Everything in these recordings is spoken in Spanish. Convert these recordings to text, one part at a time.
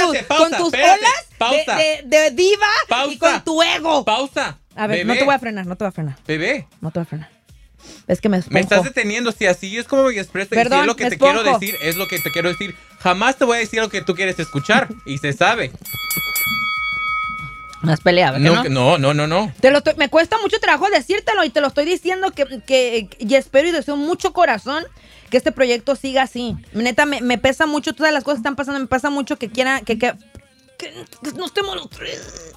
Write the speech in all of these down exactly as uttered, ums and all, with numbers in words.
espérate, tus, pausa, con tus espérate, olas pausa. De, de, de diva Pausa. y con tu ego. Pausa. A ver, Bebé. no te voy a frenar, no te voy a frenar. Bebé. No te voy a frenar. Es que me esponjo. Me estás deteniendo, si así es como me expreso. Perdón, y si es lo que me te quiero esponjo. decir, es lo que te quiero decir. Jamás te voy a decir lo que tú quieres escuchar. Y se sabe. No has peleado, No, ¿no? no, no, no, no. Te lo estoy- me cuesta mucho trabajo decírtelo y te lo estoy diciendo que, que y espero y deseo mucho corazón que este proyecto siga así. Neta, me, me pesa mucho todas las cosas que están pasando. Me pesa mucho que quieran, que, que, que, que no estemos los tres.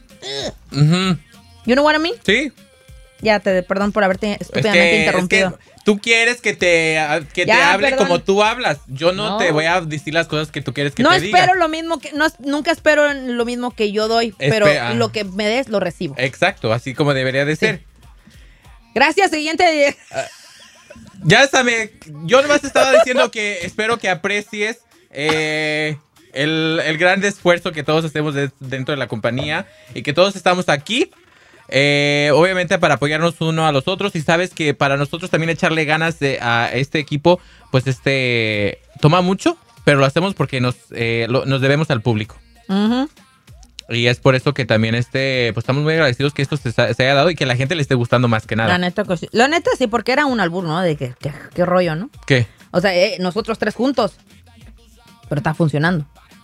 Ujú. You know what I mean? Sí. Ya, te perdón por haberte Es estúpidamente que, interrumpido. es que tú quieres que te, que te Ya, hable perdón. como tú hablas. Yo no, No. te voy a decir las cosas que tú quieres que no te diga. espero lo mismo que no nunca espero lo mismo que yo doy, Espe- pero ah. lo que me des lo recibo. Exacto, así como debería de ser. Gracias, siguiente. Ya sabes, yo nomás estaba diciendo que espero que aprecies eh, el, el gran esfuerzo que todos hacemos de- dentro de la compañía y que todos estamos aquí, eh, obviamente para apoyarnos uno a los otros, y sabes que para nosotros también echarle ganas de, a este equipo, pues este toma mucho, pero lo hacemos porque nos, eh, lo- nos debemos al público. Ujú. Y es por eso que también este, pues estamos muy agradecidos que esto se, se haya dado y que la gente le esté gustando más que La nada. neta, que sí. La neta sí, porque era un albur, ¿no? De que, que- qué rollo, ¿no? ¿Qué? O sea, eh, nosotros tres juntos. Pero está funcionando.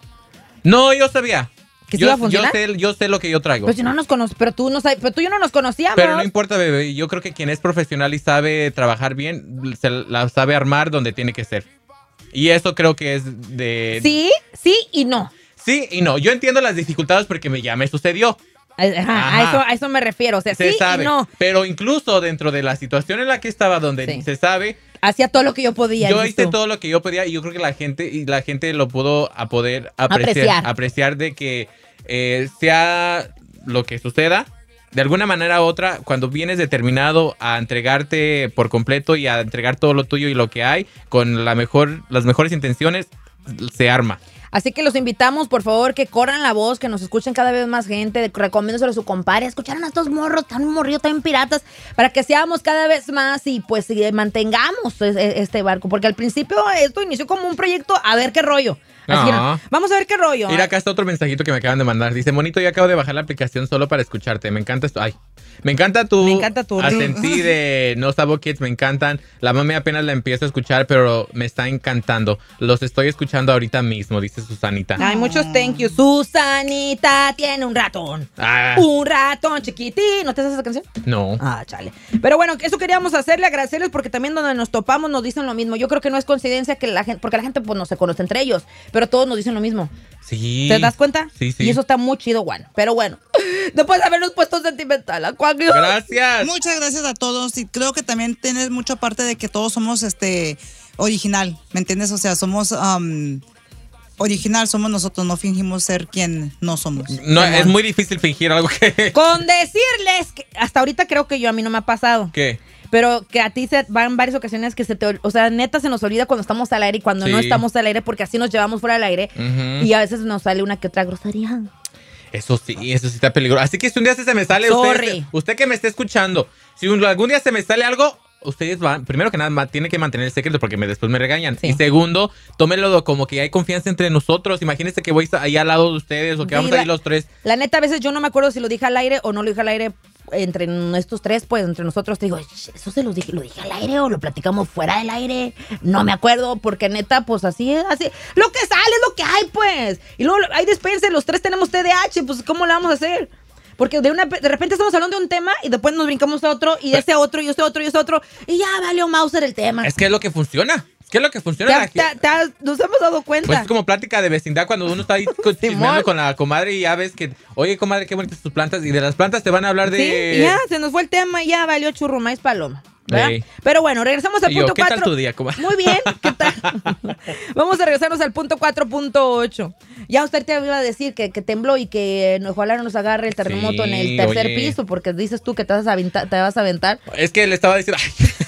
No, yo sabía. ¿Que sí yo, iba a funcionar? Yo sé, yo sé lo que yo traigo. Pues si no nos conoces, pero tú no sabes, pero tú y yo no nos conocíamos. Pero no importa, bebé. Yo creo que quien es profesional y sabe trabajar bien, se la sabe armar donde tiene que ser. Y eso creo que es de... Sí, sí y no. Sí y no. Yo entiendo las dificultades porque me, ya me sucedió. Ajá, Ajá. A, eso, a eso me refiero. O sea, Se sí sabe. y no. Pero incluso dentro de la situación en la que estaba, donde Sí. se sabe, Hacía todo lo que yo podía. yo dices hice tú. todo lo que yo podía y yo creo que la gente y la gente lo pudo a poder apreciar, Apreciar. apreciar de que eh, sea lo que suceda, de alguna manera u otra, cuando vienes determinado a entregarte por completo y a entregar todo lo tuyo y lo que hay con la mejor, las mejores intenciones, se arma. Así que los invitamos, por favor, que corran la voz, que nos escuchen cada vez más gente, recomiéndoselo a su compadre, escucharon a estos morros, tan morridos, tan piratas, para que seamos cada vez más y pues eh, mantengamos es- es- este barco, porque al principio esto inició como un proyecto, a ver qué rollo. Así que Ah. no, vamos a ver qué rollo. Mira, acá está otro mensajito que me acaban de mandar. Dice, monito, yo acabo de bajar la aplicación solo para escucharte. Me encanta esto. Ay, me encanta tu Me encanta tu- acentí de No Sabo Kids. Me encantan. La mami apenas la empiezo a escuchar, pero me está encantando. Los estoy escuchando ahorita mismo, dice Susanita. Hay muchos thank you. Susanita tiene un ratón. Ah, Un ratón chiquitín. ¿No te sabes esa canción? no. Ah, chale. Pero bueno, eso queríamos hacerle, agradecerles porque también donde nos topamos nos dicen lo mismo. Yo creo que no es coincidencia que la gente, porque la gente pues no se conoce entre ellos, pero todos nos dicen lo mismo. Sí. ¿Te das cuenta? Sí, sí. Y eso está muy chido, Juan. Pero bueno, después de habernos puesto sentimental, ¿a cuál? Gracias. Muchas gracias a todos y creo que también tienes mucha parte de que todos somos este original, ¿me entiendes? O sea, somos um, original, somos nosotros, no fingimos ser quien no somos. No, es muy difícil fingir algo que... Con decirles que hasta ahorita creo que yo a mí no me ha pasado. ¿Qué? Pero que a ti se van varias ocasiones que se te... O sea, neta se nos olvida cuando estamos al aire y cuando Sí. no estamos al aire porque así nos llevamos fuera del aire. Ujú. Y a veces nos sale una que otra grosería. Eso sí, eso sí está peligroso. Así que si un día se me sale, Sorry. usted, usted que me esté escuchando, si un- algún día se me sale algo, ustedes van, primero que nada, ma- tiene que mantener el secreto porque me, después me regañan. Sí. Y segundo, tómenlo como que hay confianza entre nosotros. Imagínense que voy a estar ahí al lado de ustedes o que Sí, vamos la- ahí los tres. La neta, a veces yo no me acuerdo si lo dije al aire o no lo dije al aire entre estos tres, pues entre nosotros. Te digo, ¿eso se lo dije, lo dije al aire o lo platicamos fuera del aire? No me acuerdo, porque neta, pues así es, así. Lo que sale es lo que hay, pues. Y luego hay dispense, los tres tenemos T D A H, pues ¿cómo le vamos a hacer? Porque de, una, de repente estamos hablando de un tema y después nos brincamos a otro y ese otro y ese otro y ese otro y ya valió Mauser el tema. Es que es lo que funciona. Es que es lo que funciona. Ya, aquí. ta- ta- nos hemos dado cuenta. Pues es como plática de vecindad cuando uno está ahí co- chismeando con la comadre y ya ves que, oye, comadre, qué bonitas tus plantas. Y de las plantas te van a hablar de... Sí, y ya, se nos fue el tema y ya valió churro maíz paloma. ¿verdad? Ey. Pero bueno, regresamos al Y yo, punto ¿qué cuatro. tal tu día, comadre? Muy bien, ¿qué tal? Vamos a regresarnos al punto cuatro punto ocho. Ya usted te iba a decir que, que tembló y que no- ojalá no nos agarre el terremoto Sí, en el tercer oye. piso, porque dices tú que te vas a aventar. Te vas a aventar. Es que le estaba diciendo...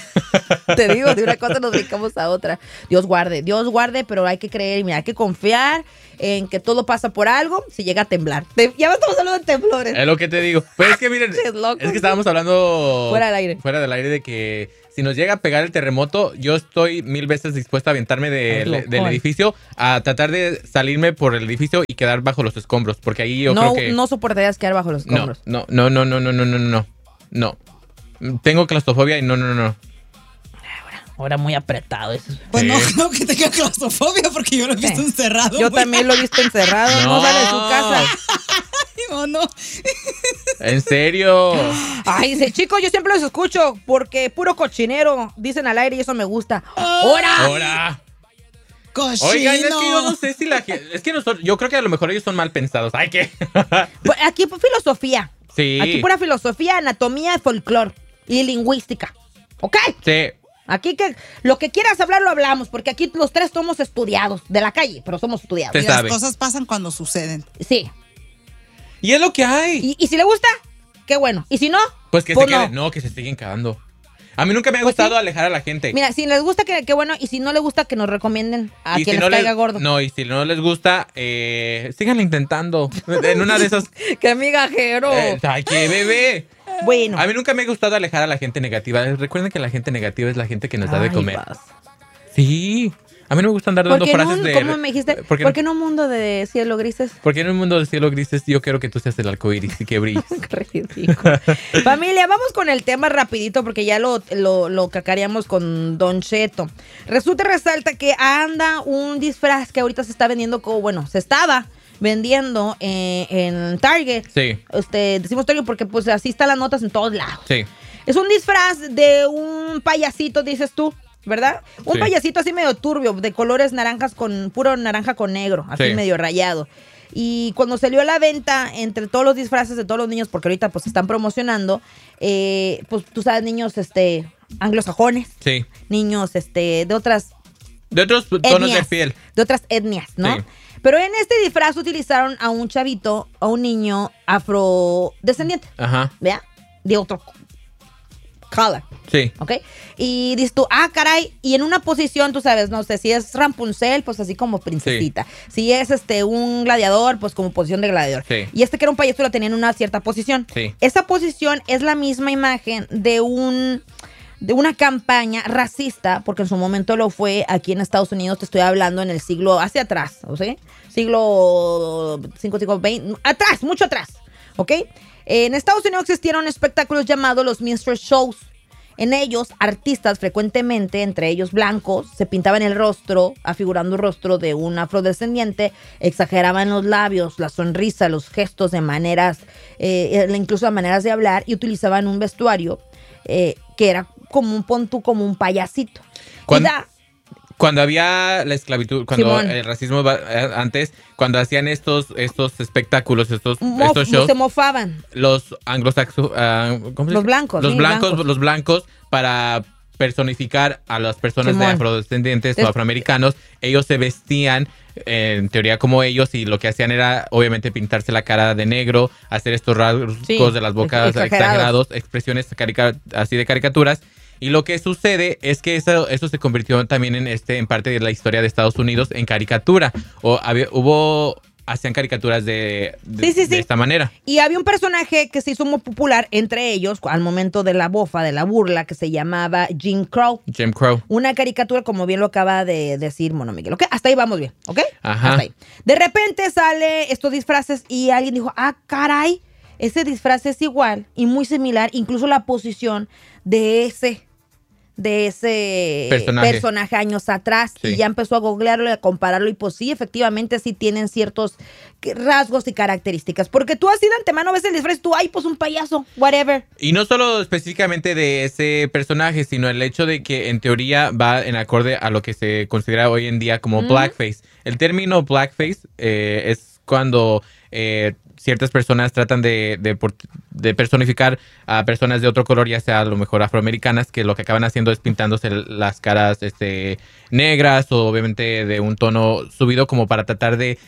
ay, Te digo, de una cosa nos brincamos a otra. Dios guarde, Dios guarde, pero hay que creer, mira, hay que confiar en que todo pasa por algo si llega a temblar. Te- ya estamos hablando de temblores. Es lo que te digo. Pues es que miren, Pinches locos. es que estábamos hablando Fuera del aire. Fuera del aire de que si nos llega a pegar el terremoto, yo estoy mil veces dispuesta a aventarme de, de, del edificio, a tratar de salirme por el edificio y quedar bajo los escombros, porque ahí yo no, creo que... No soportarías quedar bajo los escombros. No, no, no, no, no, no, no, no, no. Tengo claustrofobia y no, no, no, no. Ahora muy apretado eso. Pues Sí. no, no que tenga claustrofobia, porque yo lo he visto Sí. encerrado. Yo güey. también lo he visto encerrado, no, No. sale de su casa. No, no. ¿En serio? Ay, dice, chicos, yo siempre los escucho porque puro cochinero, dicen al aire y eso me gusta. ¡Hora! ¡Ahora! Cochino. Oigan, es que yo no sé si la gente... Es que nosotros... Yo creo que a lo mejor ellos son mal pensados. ¡Ay, qué! Pues aquí pues, filosofía. Sí. Aquí pura filosofía, anatomía, folclore y lingüística. ¿Ok? Sí. Aquí que lo que quieras hablar lo hablamos, porque aquí los tres somos estudiados de la calle, pero somos estudiados. Se Y las sabe. cosas pasan cuando suceden. Sí. Y es lo que hay. Y, y si le gusta, qué bueno. Y si no, Pues que pues se no. queden. No, que se siguen cagando. A mí nunca me ha Pues gustado sí. alejar a la gente. Mira, si les gusta, que, qué bueno. Y si no les gusta, que nos recomienden a y quien si les no caiga les, gordo. No, y si no les gusta, eh, síganlo intentando. En una de esas. ¡Qué migajero! eh, ¡Ay, qué bebé! Bueno. A mí nunca me ha gustado alejar a la gente negativa. Recuerden que la gente negativa es la gente que nos da de Ay, comer. vas. Sí. A mí no me gusta andar ¿Por dando qué en frases un- de... ¿Cómo me dijiste? ¿Por qué, ¿Por qué en un mundo de cielo grises? porque en un mundo de cielo grises yo quiero que tú seas el arcoíris y que brilles. Qué ridículo. Familia, vamos con el tema rapidito porque ya lo, lo, lo cacareamos con Don Cheto. Resulta y resalta que anda un disfraz que ahorita se está vendiendo como, bueno, se estaba vendiendo eh, en Target. Sí, Este, decimos Target porque pues así están las notas en todos lados. sí. Es un disfraz de un payasito, dices tú, ¿verdad? Un Sí. payasito así medio turbio, de colores naranjas con, puro naranja con negro, así Sí. medio rayado. Y cuando salió a la venta entre todos los disfraces de todos los niños, porque ahorita pues se están promocionando, eh, pues tú sabes, niños este anglosajones, Sí. niños este de otras De otros tonos de etnias, piel. de otras etnias, ¿no? Sí. Pero en este disfraz utilizaron a un chavito, a un niño afrodescendiente, Ajá. ¿vea? De otro color. Sí. ¿Ok? Y dices tú, ah, caray, y en una posición, tú sabes, no sé, si es Rapunzel, pues así como princesita. Si es este un gladiador, pues como posición de gladiador. Sí. Y este que era un payaso lo tenía en una cierta posición. Sí. Esa posición es la misma imagen de un de una campaña racista, porque en su momento lo fue aquí en Estados Unidos, te estoy hablando en el siglo, hacia atrás, ¿o sea? Siglo cinco, siglo veinte, atrás, mucho atrás, ¿ok? En Estados Unidos existieron espectáculos llamados los minstrel shows. En ellos, artistas frecuentemente, entre ellos blancos, se pintaban el rostro, afigurando el rostro de un afrodescendiente, exageraban los labios, la sonrisa, los gestos de maneras, eh, incluso las maneras de hablar, y utilizaban un vestuario eh, que era como un pon tú, como un payasito. Cuando- Y da- Cuando había la esclavitud, cuando Simón. el racismo va- eh, antes, cuando hacían estos estos espectáculos, estos, mof- estos shows, se mofaban. los anglosaxos, ah, ¿cómo se Los dice? blancos, los sí, blancos, blancos. los blancos para personificar a las personas Simón. de afrodescendientes Es- o afroamericanos, ellos se vestían eh, en teoría como ellos y lo que hacían era obviamente pintarse la cara de negro, hacer estos rasgos Sí, de las bocas exagerados. exagerados, expresiones carica- así de caricaturas. Y lo que sucede es que eso, eso se convirtió también en este en parte de la historia de Estados Unidos en caricatura. O había, hubo hacían caricaturas de, de, Sí, sí, sí. de esta manera. Y había un personaje que se hizo muy popular entre ellos al momento de la bofa, de la burla, que se llamaba Jim Crow. Jim Crow. Una caricatura, como bien lo acaba de decir Mono Miguel, ¿ok? Hasta ahí vamos bien, ¿ok? Ajá. Hasta ahí. De repente sale estos disfraces y alguien dijo, ah, caray, ese disfraz es igual y muy similar, incluso la posición de ese de ese Personaje. personaje años atrás. Sí. Y ya empezó a googlearlo y a compararlo y pues sí, efectivamente sí tienen ciertos que- rasgos y características. Porque tú así de antemano ves el disfraz y tú, ay, pues un payaso, whatever. Y no solo específicamente de ese personaje, sino el hecho de que en teoría va en acorde a lo que se considera hoy en día como Mm. blackface. El término blackface eh, es cuando eh, ciertas personas tratan de, de, por- de personificar a personas de otro color, ya sea a lo mejor afroamericanas, que lo que acaban haciendo es pintándose las caras este, negras o obviamente de un tono subido como para tratar de,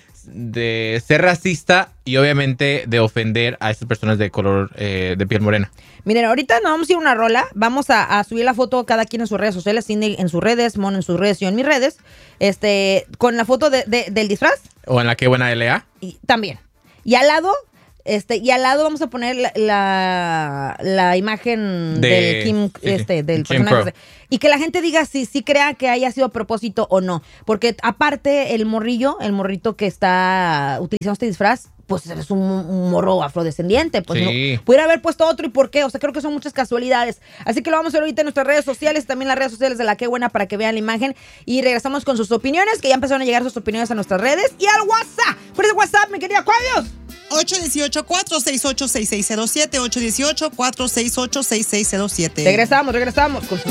de ser racista y obviamente de ofender a esas personas de color eh, de piel morena. Miren, ahorita nos vamos a ir a una rola. Vamos a, a subir la foto cada quien en sus redes sociales, Cindy en sus redes, Mono en sus redes, yo en mis redes, este, con la foto de- de- del disfraz O en la que buena L A. y también. Y al lado Este, y al lado vamos a poner la, la, la imagen De- del Kim, sí, sí. este, del Jim personaje. Crow. Y que la gente diga si, si crea que haya sido a propósito o no. Porque aparte, el morrillo, el morrito que está utilizando este disfraz, pues es un, un morro afrodescendiente. Pues Sí. no, pudiera haber puesto otro y por qué. O sea, creo que son muchas casualidades. Así que lo vamos a ver ahorita en nuestras redes sociales, también las redes sociales de La Qué Buena para que vean la imagen. Y regresamos con sus opiniones, que ya empezaron a llegar sus opiniones a nuestras redes. Y al WhatsApp. Por ese WhatsApp, mi querida Cuavios. ocho uno ocho, cuatro seis ocho, seis seis cero siete, ocho uno ocho, cuatro seis ocho, seis seis cero siete. Regresamos, regresamos con sus